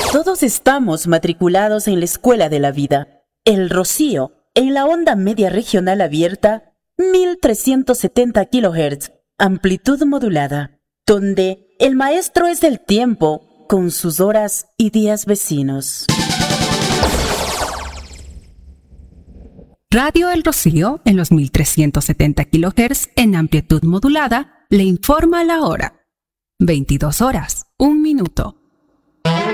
Todos estamos matriculados en la escuela de la vida. El Rocío, en la onda media regional abierta, 1370 kHz, amplitud modulada, donde el maestro es el tiempo con sus horas y días vecinos. Radio El Rocío, en los 1370 kHz en amplitud modulada, le informa la hora. 22 horas, 1 minuto.